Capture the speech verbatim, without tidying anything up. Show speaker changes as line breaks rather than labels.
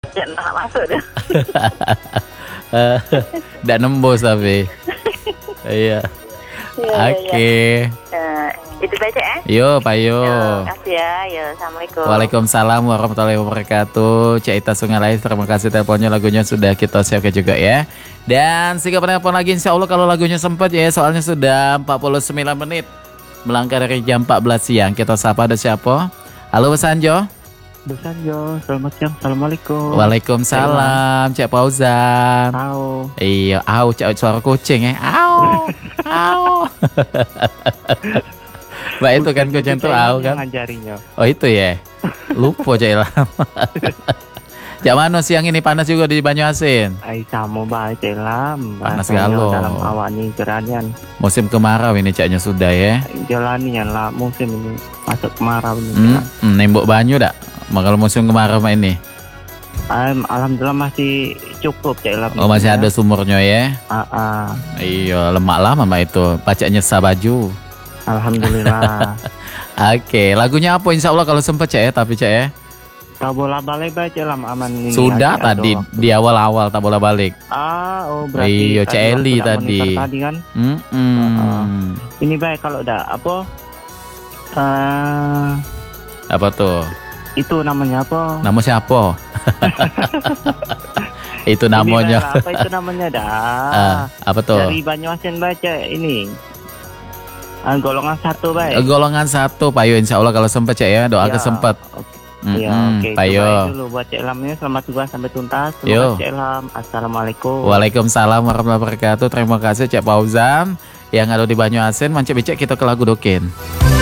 Jangan nak masuk dah.
Nggak nembus tapi. Iya.
Ya,
Oke.
ya, ya. Uh, itu saja eh.
Yo, Pak Yo.
Terima kasih ya. Ya, assalamualaikum.
Waalaikumsalam warahmatullahi wabarakatuh. Cik Ita Sungai Live, terima kasih teleponnya, lagunya sudah kita share juga ya. Dan siapa penelpon lagi insya Allah kalau lagunya sempat ya, soalnya sudah empat puluh sembilan menit melangkah dari jam empat belas siang. Kita sapa ada siapa? Halo Sanjo.
Besanjo, selamat siang, assalamualaikum.
Waalaikumsalam, Cik Fauzan.
Au.
Iya, au, cak suara kucing ya. Au, au. Mbak itu kan kucing tuh au kan?
Ngajarinya.
Oh itu ya. Lupa Cik Ilham. Cak mana siang ini panas juga di Banyuasin?
Ai sama baik Celam.
Panas galo.
Dalam awak nih geranian.
Musim kemarau ini caknya sudah ya.
Jalanian lah musim ini masuk kemarau ini.
Hmm, hmm, nembok banyu dak? Kalau musim kemarau mah ini.
Um, Alhamdulillah masih cukup Celam.
Oh masih ada sumurnya ya?
Ah, ah.
Iya lemak lama mah itu. Pacaknya sabaju.
Alhamdulillah.
Oke, lagunya apa insya Allah kalau sempat Cak ya, tapi Cak ya.
Tak bola balik baca Celam aman ini.
Sudah
aja,
tadi
aduh.
di awal-awal tak bola balik.
Ah, oh berarti.
Iya, Cak Eli
waktu
tadi.
monitor tadi kan.
Hmm, hmm.
Uh, uh. Ini baik kalau udah apa? Uh,
Apa tuh?
itu namanya apa?
Nama siapa? Itu
Ini
namanya.
lah, apa itu namanya dah?
Ah, apa tuh?
Dari Banyuasin baca ini. Ah, golongan satu baik.
Golongan satu, Pak Yo. Insya Allah kalau sempat Cak ya, doa
Ya,
sempat.
Iya,
Mm-mm,
oke.
Pak Yo.
Coba dulu buat Cik Lamnya. Selamat tugas sampai tuntas. Terima
Yo.
kasih Cik Lam. Assalamualaikum.
Waalaikumsalam warahmatullahi wabarakatuh. Terima kasih Cak Fauzan yang ada di Banyuasin. Mancik bicek kita ke lagu dokin.